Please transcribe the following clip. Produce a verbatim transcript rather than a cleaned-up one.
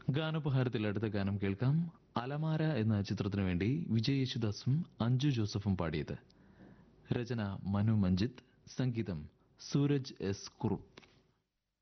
ഗാനോപഹാരത്തിൽ അടുത്ത ഗാനം കേൾക്കാം. അലമാര എന്ന ചിത്രത്തിനു വേണ്ടി വിജയ് യേശുദാസും അഞ്ജു ജോസഫും പാടിയത്. രചന മനു മഞ്ജിത്ത്, സംഗീതം സൂരജ് എസ് കുറുപ്പ്.